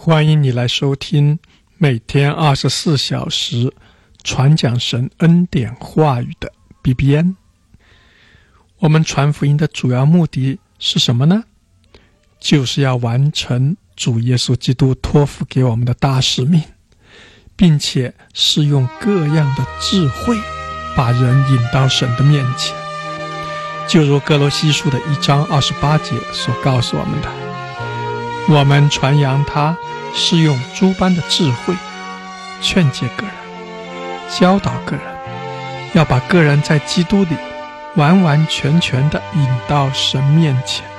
欢迎你来收听每天24小时传讲神恩典话语的 BBN。 我们传福音的主要目的是什么呢？就是要完成主耶稣基督托付给我们的大使命，并且是用各样的智慧把人引到神的面前，就如哥罗西书的1章28节所告诉我们的，我们传扬他是用诸般的智慧劝诫个人，教导个人，要把个人在基督里完完全全地引到神面前。